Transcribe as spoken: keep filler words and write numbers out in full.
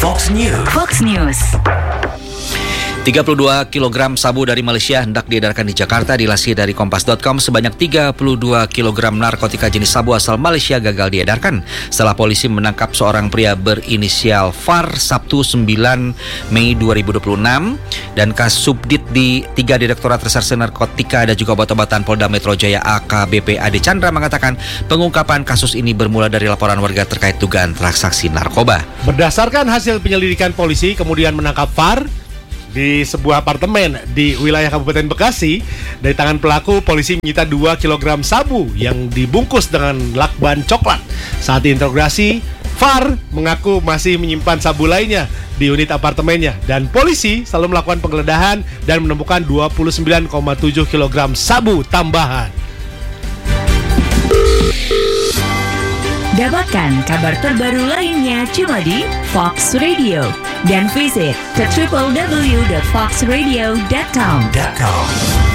Fox News. Fox News. tiga puluh dua kilogram sabu dari Malaysia hendak diedarkan di Jakarta. Dilansir dari kompas titik com, sebanyak tiga puluh dua kilogram narkotika jenis sabu asal Malaysia gagal diedarkan setelah polisi menangkap seorang pria berinisial Far Sabtu sembilan Mei dua ribu dua puluh enam. Dan Kasubdit di tiga Direktorat Reserse Narkotika dan juga Obat-obatan Polda Metro Jaya A K B P Ade Chandra mengatakan pengungkapan kasus ini bermula dari laporan warga terkait dugaan transaksi narkoba. Berdasarkan hasil penyelidikan polisi kemudian menangkap Far di sebuah apartemen di wilayah Kabupaten Bekasi. Dari tangan pelaku, polisi menyita dua kilogram sabu yang dibungkus dengan lakban coklat. Saat diinterogasi, Far mengaku masih menyimpan sabu lainnya di unit apartemennya. Dan polisi selalu melakukan penggeledahan dan menemukan dua puluh sembilan koma tujuh kilogram sabu tambahan. Dapatkan kabar terbaru lainnya cuma di Fox Radio dan visit ke w w w dot fox radio dot com.